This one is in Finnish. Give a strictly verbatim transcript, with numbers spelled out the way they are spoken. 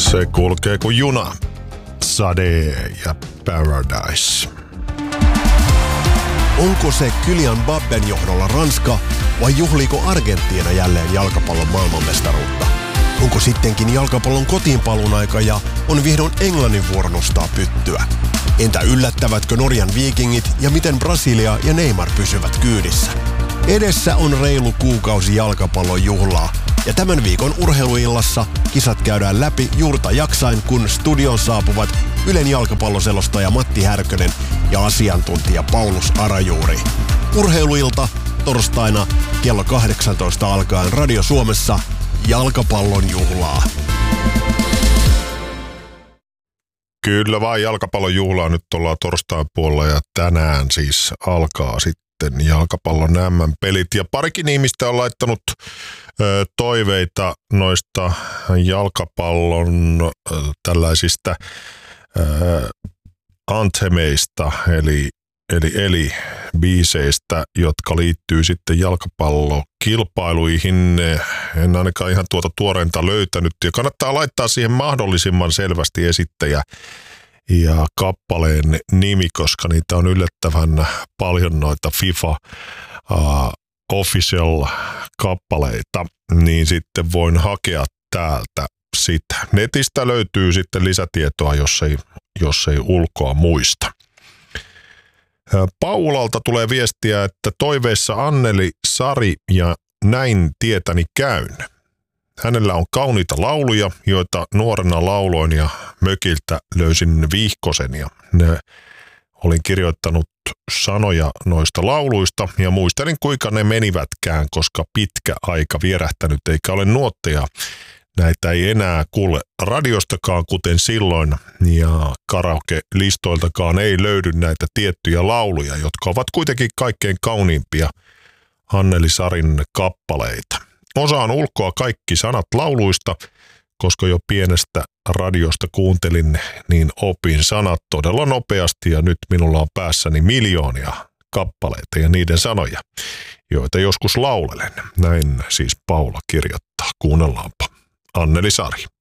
Se kulkee kuin juna. Sade ja Paradise. Onko se Kylian Mbappen johdolla Ranska vai juhliiko Argentiina jälleen jalkapallon maailmanmestaruutta? Onko sittenkin jalkapallon kotiinpaluun aika ja on vihdoin Englannin vuoro nostaa pyttyä? Entä yllättävätkö Norjan Vikingit ja miten Brasilia ja Neymar pysyvät kyydissä? Edessä on reilu kuukausi jalkapallon juhlaa ja tämän viikon urheiluillassa kisat käydään läpi juurta jaksain, kun studion saapuvat Ylen jalkapalloselostaja Matti Härkönen ja asiantuntija Paulus Arajuuri. Urheiluilta torstaina kello kahdeksantoista alkaen Radio Suomessa jalkapallon juhlaa. Kyllä vaan jalkapallon juhlaa, nyt ollaan torstain puolella ja tänään siis alkaa sitten jalkapallon M M-pelit. Ja parikin ihmistä on laittanut ö, toiveita noista jalkapallon ö, tällaisista ö, anthemeista, eli, eli, eli biiseistä, jotka liittyy sitten jalkapallokilpailuihin. En ainakaan ihan tuota tuoreinta löytänyt ja kannattaa laittaa siihen mahdollisimman selvästi esittäjä ja kappaleen nimi, koska niitä on yllättävän paljon noita FIFA uh, official-kappaleita, niin sitten voin hakea täältä sitä. Netistä löytyy sitten lisätietoa, jos ei, jos ei ulkoa muista. Paulalta tulee viestiä, että toiveissa Anneli, Sari ja Näin tietäni käyn. Hänellä on kauniita lauluja, joita nuorena lauloin ja mökiltä löysin vihkosen ja ne olin kirjoittanut sanoja noista lauluista ja muistelin kuinka ne menivätkään, koska pitkä aika vierähtänyt eikä ole nuotteja. Näitä ei enää kuule radiostakaan kuten silloin ja karaoke-listoiltakaan ei löydy näitä tiettyjä lauluja, jotka ovat kuitenkin kaikkein kauniimpia Anneli Sarin kappaleita. Osaan ulkoa kaikki sanat lauluista, koska jo pienestä radiosta kuuntelin, niin opin sanat todella nopeasti ja nyt minulla on päässäni miljoonia kappaleita ja niiden sanoja, joita joskus laulelen. Näin siis Paula kirjoittaa. Kuunnellaanpa. Anneli Sari.